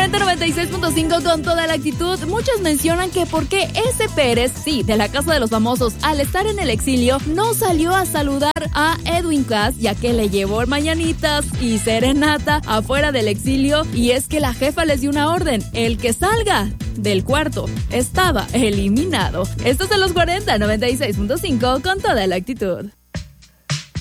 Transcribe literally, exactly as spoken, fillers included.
cuarenta noventa y seis punto cinco con toda la actitud. Muchos mencionan que por qué ese Pérez, sí, de la Casa de los Famosos, al estar en el exilio, no salió a saludar a Edwin Cass, ya que le llevó mañanitas y serenata afuera del exilio. Y es que la jefa les dio una orden: el que salga del cuarto estaba eliminado. Esto es en los cuarenta noventa y seis punto cinco con toda la actitud.